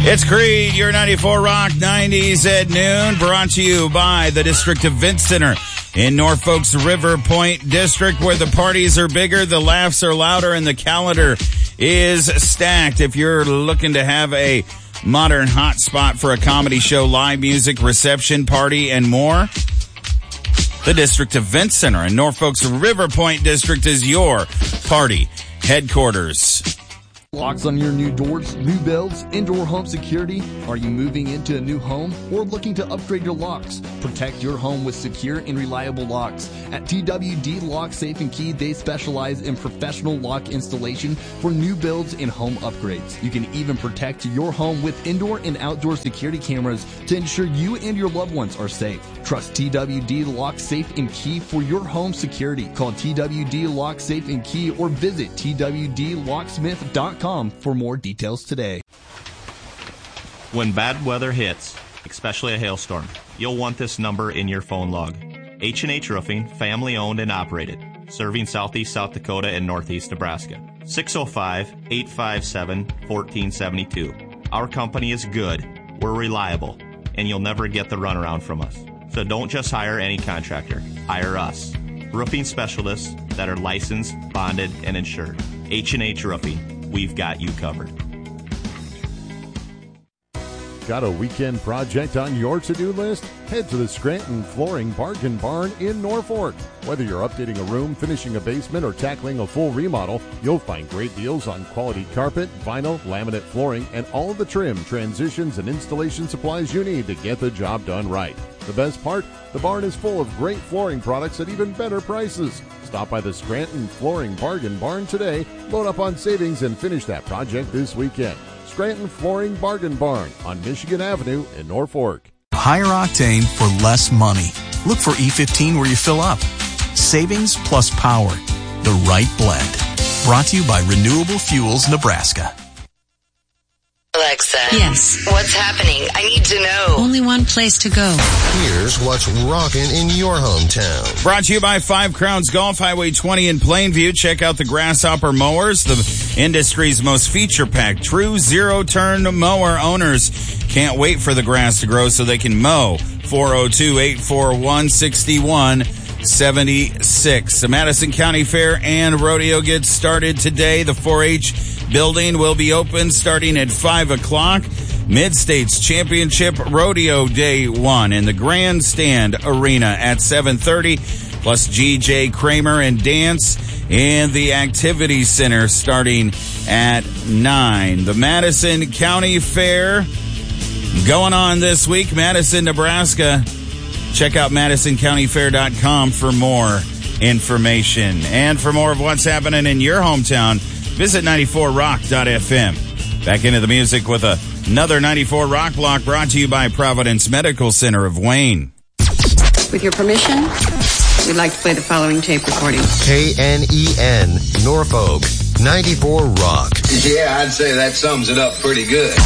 It's Creed, your 94 Rock 90s at noon, brought to you by the District Event Center in Norfolk's River Point District, where the parties are bigger, the laughs are louder, and the calendar is stacked. If you're looking to have a modern hotspot for a comedy show, live music, reception, party, and more, the District Event Center in Norfolk's River Point District is your party headquarters. Locks on your new doors, new builds, indoor home security? Are you moving into a new home or looking to upgrade your locks? Protect your home with secure and reliable locks. At TWD Lock, Safe and Key, they specialize in professional lock installation for new builds and home upgrades. You can even protect your home with indoor and outdoor security cameras to ensure you and your loved ones are safe. Trust TWD Lock, Safe and Key for your home security. Call TWD Lock, Safe and Key or visit twdlocksmith.com for more details today. When bad weather hits, especially a hailstorm, you'll want this number in your phone log. H&H Roofing, family owned and operated, serving southeast South Dakota and northeast Nebraska. 605-857-1472. Our company is good, we're reliable, and you'll never get the runaround from us. So don't just hire any contractor, hire us. Roofing specialists that are licensed, bonded, and insured. H&H Roofing. We've got you covered. Got a weekend project on your to-do list? Head to the Scranton Flooring Bargain Barn in Norfolk. Whether you're updating a room, finishing a basement, or tackling a full remodel, you'll find great deals on quality carpet, vinyl, laminate flooring, and all the trim, transitions, and installation supplies you need to get the job done right. The best part? The barn is full of great flooring products at even better prices. Stop by the Scranton Flooring Bargain Barn today, load up on savings, and finish that project this weekend. Scranton Flooring Bargain Barn on Michigan Avenue in Norfolk. Higher octane for less money. Look for E15 where you fill up. Savings plus power. The right blend. Brought to you by Renewable Fuels Nebraska. Alexa. Yes. What's happening? I need to know. Only one place to go. Here's what's rocking in your hometown. Brought to you by Five Crowns Golf, Highway 20 in Plainview. Check out the Grasshopper mowers, the industry's most feature-packed, true zero-turn mower. Owners can't wait for the grass to grow so they can mow. 402-841-6176. The Madison County Fair and Rodeo gets started today. The 4-H building will be open starting at 5 o'clock. Mid-States Championship Rodeo Day 1 in the Grandstand Arena at 7:30, plus G.J. Kramer and Dance in the Activity Center starting at 9. The Madison County Fair going on this week, Madison, Nebraska. Check out MadisonCountyFair.com for more information. And for more of what's happening in your hometown, visit 94rock.fm. Back into the music with another 94 Rock Block brought to you by Providence Medical Center of Wayne. With your permission, we'd like to play the following tape recording. KNEN, Norfolk, 94 Rock. Yeah, I'd say that sums it up pretty good.